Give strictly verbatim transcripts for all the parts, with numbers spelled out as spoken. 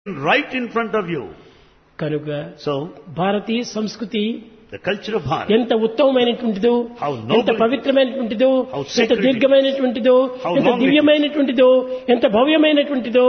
right in front of you. కనుక So, భారతీయ సంస్కృతి the culture of Bharat, ఎంత ఉత్తమమైనటువంటిదో, How noble, ఎంత పవిత్రమైనటువంటిదో, how ఎంత sacred, దీర్ఘమైనటువంటిదో, how ఎంత long it is. దివ్యమైనటువంటిదో, ఎంత భవ్యమైనటువంటిదో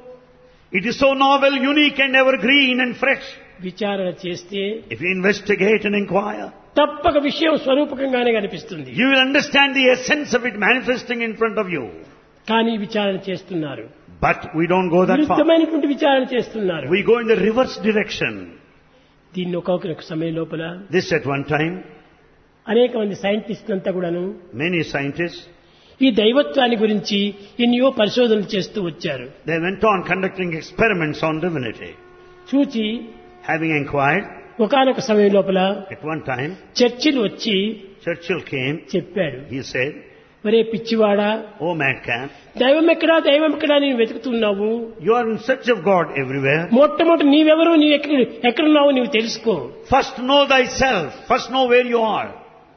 it is so novel, unique and evergreen and fresh. విచారణ చేస్తే If you investigate and inquire, తప్పక విషయం స్వరూపకంగానే కనిపిస్తుంది. you will understand the essence of it manifesting in front of you. కానీ విచారణ చేస్తున్నారు, But we don't go that far. విరుద్ధమైనటువంటి విచారణ చేస్తున్నారు. We go in the reverse direction. దీన్ని ఒక్కొక్క సమయం లోపల This at one time, అనేక మంది సైంటిస్టులు అంతా కూడాను many scientists, ఈ దైవత్వాన్ని గురించి ఎన్నో పరిశోధనలు చేస్తూ వచ్చారు. they went on conducting experiments on divinity. చూచి Having inquired, ఒకానొక సమయం లోపల at one time, చర్చిలు వచ్చి Churchill came, చెప్పాడు, he said, ఒరే పిచ్చివాడా, "Oh madcap, దైవం ఎక్కడా దైవం ఎక్కడా నేను వెతుకుతున్నావు, you are in search of God everywhere. మొట్టమొదటి నీవెవరు, నీవు ఎక్కడ ఎక్కడున్నావు నీవు తెలుసుకో. First know thyself, first know where you are.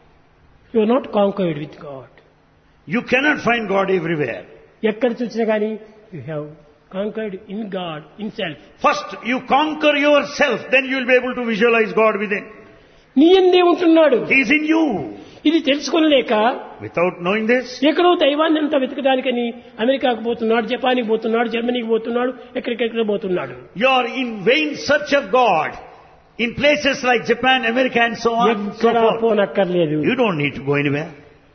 You are not conquered with God. You cannot find God everywhere. ఎక్కడ చూసినా కానీ you have conquered in God in self. First you conquer yourself, then you will be able to visualize God within. నీ యందే ఉంటున్నాడు. He is in you. ఇది తెలుసుకోలేక Without knowing this, ఎక్కడో దైవాన్ని అంతా వెతకడానికని అమెరికాకు పోతున్నాడు, జపాన్కి పోతున్నాడు, జర్మనీకి పోతున్నాడు, ఎక్కడికెక్కడ పోతున్నాడు. you are in vain search of God in places like Japan, America and so on. So ఎక్కడా forth. పోనక్కర్లేదు. You don't need to go anywhere.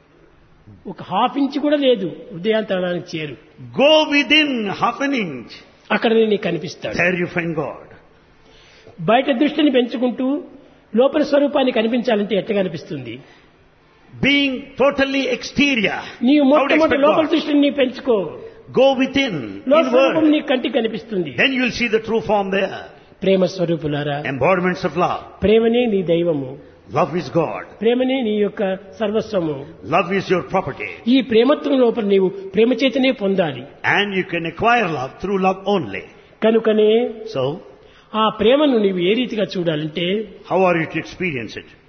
ఒక హాఫ్ ఇంచ్ కూడా లేదు హృదయాంతరానికి చేరు. Go within half an inch. అక్కడ నీకు కనిపిస్తాడు. There you find God. బయట దృష్టిని పెంచుకుంటూ లోపల స్వరూపాన్ని కనిపించాలంటే ఎట్లా కనిపిస్తుంది? Being totally exterior, నీవు how to మొట్టమొదటి expect లోపల God? దృష్టిని నీ పెంచుకో, Go within, లోపల స్వరూపం inward. నీ కంటికి కనిపిస్తుంది. Then you will see the true form there. ప్రేమ స్వరూపులారా, Embodiments of love. ప్రేమనే నీ దైవము, Love is God. ప్రేమనే నీ యొక్క సర్వస్వము. Love is your property. ఈ ప్రేమత్వం లోపల నీవు ప్రేమ చేతనే పొందాలి. And you can acquire love through love only. కనుకనే So, ఆ ప్రేమను నీవు ఏ రీతిగా చూడాలంటే how are you to experience it?